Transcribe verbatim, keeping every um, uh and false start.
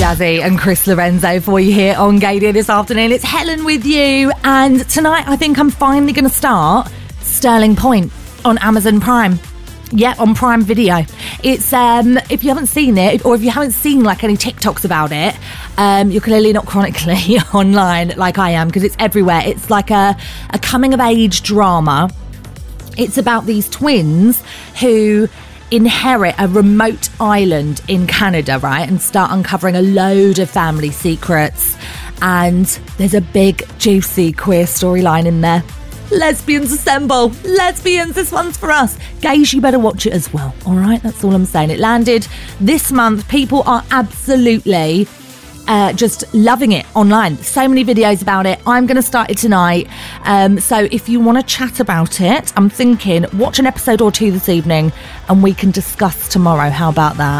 Jazzy and Chris Lorenzo for you here on Gaydia this afternoon. It's Helen with you, and tonight I think I'm finally going to start Sterling Point on Amazon Prime. Yeah, on Prime Video. It's, um, if you haven't seen it, or if you haven't seen like any TikToks about it, um, you're clearly not chronically online like I am, because it's everywhere. It's like a, a coming of age drama. It's about these twins who inherit a remote island in Canada, right, and start uncovering a load of family secrets. And there's a big, juicy queer storyline in there. Lesbians assemble. Lesbians, this one's for us. Gays, you better watch it as well. All right, that's all I'm saying. It landed this month. People are absolutely uh, just loving it online. So many videos about it. I'm going to start it tonight. Um, so if you want to chat about it, I'm thinking watch an episode or two this evening and we can discuss tomorrow. How about that?